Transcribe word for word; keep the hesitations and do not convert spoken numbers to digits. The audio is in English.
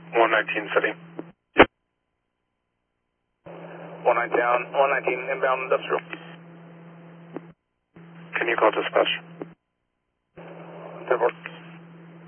one nineteen City. one nineteen, one nineteen inbound industrial. Can you call dispatch? ten four.